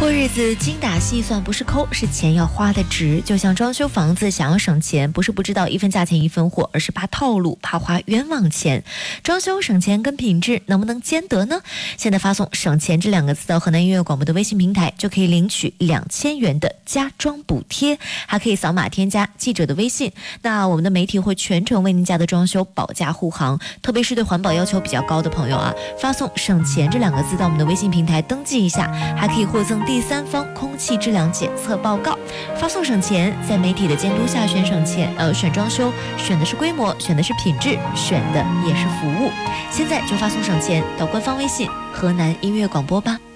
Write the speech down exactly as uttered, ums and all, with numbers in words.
过日子精打细算不是抠，是钱要花的值。就像装修房子，想要省钱，不是不知道一分价钱一分货，而是怕套路，怕花冤枉钱。装修省钱跟品质能不能兼得呢？现在发送省钱这两个字到河南音乐广播的微信平台，就可以领取两千元的家装补贴，还可以扫码添加记者的微信。那我们的媒体会全程为您家的装修保驾护航，特别是对环保要求比较高的朋友啊，发送省钱这两个字到我们的微信平台登记一下，还可以获赠第三方空气质量检测报告。发送省钱，在媒体的监督下选省钱，呃，选装修，选的是规模，选的是品质，选的也是服务。现在就发送省钱到官方微信河南音乐广播吧。